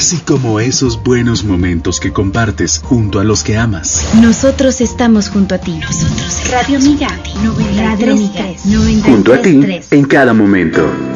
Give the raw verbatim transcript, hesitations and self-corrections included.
así como esos buenos momentos que compartes junto a los que amas. Nosotros estamos junto a ti. Nosotros Radio Amiga, noventa y tres, junto a ti en cada momento.